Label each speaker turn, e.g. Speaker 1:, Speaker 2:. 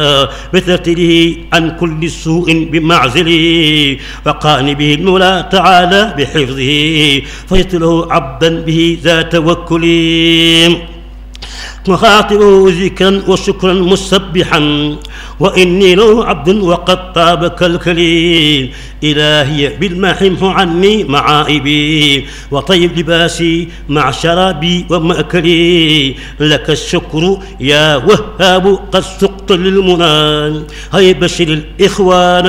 Speaker 1: بترتيله عن كل سوء بمعزله، وقاني به المولى تعالى بحفظه، فيطله عبدا به ذا توكل. مخاطبه ذكرا وشكرا مسبحا، وإني له عبد وقد طاب كالكليل. إلهي بالمحمه عني معائبي، وطيب لباسي مع شرابي ومأكلي. لك الشكر يا وهاب قد سقت للمنى، هيا بشر الإخوان